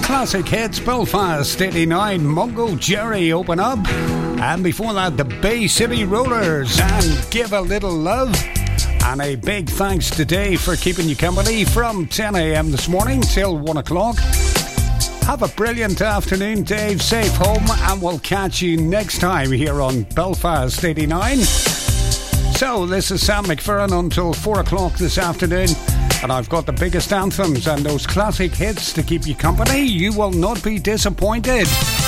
Classic hits, Belfast 89, Mungo Jerry open up. And before that, the Bay City Rollers and Give a Little Love. And a big thanks to Dave for keeping you company from 10 a.m. this morning till 1 o'clock. Have a brilliant afternoon, Dave. Safe home, and we'll catch you next time here on Belfast 89. So, this is Sam McFerrin until 4 o'clock this afternoon. And I've got the biggest anthems and those classic hits to keep you company. You will not be disappointed.